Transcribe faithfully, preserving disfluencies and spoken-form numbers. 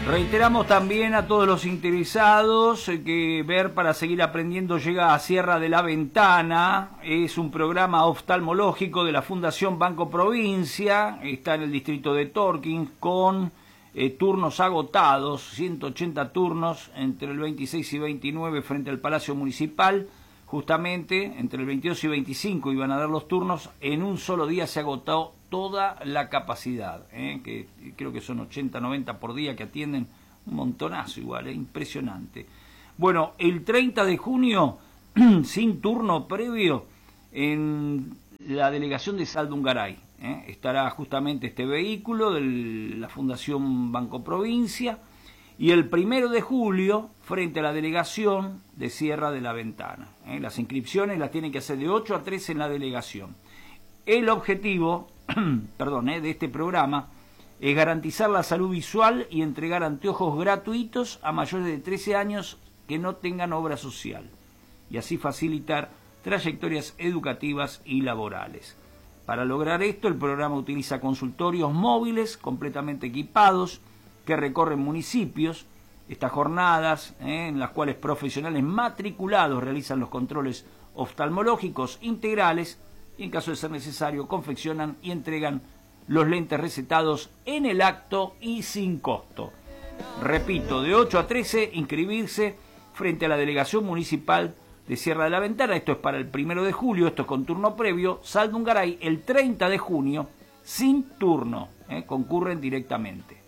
Reiteramos también a todos los interesados que Ver para Seguir Aprendiendo llega a Sierra de la Ventana. Es un programa oftalmológico de la Fundación Banco Provincia. Está en el distrito de Torquín con eh, turnos agotados, ciento ochenta turnos entre el veintiséis y veintinueve frente al Palacio Municipal. Justamente entre el veintidós y veinticinco iban a dar los turnos. En un solo día se agotó toda la capacidad, ¿eh? que creo que son ochenta, noventa por día que atienden, un montonazo igual, ¿eh? Impresionante. Bueno, el treinta de junio, sin turno previo, en la delegación de Saldungaray, ¿eh? estará justamente este vehículo de la Fundación Banco Provincia, y el primero de julio, frente a la delegación de Sierra de la Ventana. ¿eh? Las inscripciones las tienen que hacer de ocho a tres en la delegación. El objetivo perdón, eh, de este programa es garantizar la salud visual y entregar anteojos gratuitos a mayores de trece años que no tengan obra social, y así facilitar trayectorias educativas y laborales. Para lograr esto, el programa utiliza consultorios móviles completamente equipados que recorren municipios. Estas jornadas, eh, en las cuales profesionales matriculados realizan los controles oftalmológicos integrales y en caso de ser necesario confeccionan y entregan los lentes recetados en el acto y sin costo. Repito, de ocho a trece inscribirse frente a la delegación municipal de Sierra de la Ventana. Esto es para el primero de julio, esto es con turno previo. Saldungaray el treinta de junio sin turno, eh, concurren directamente.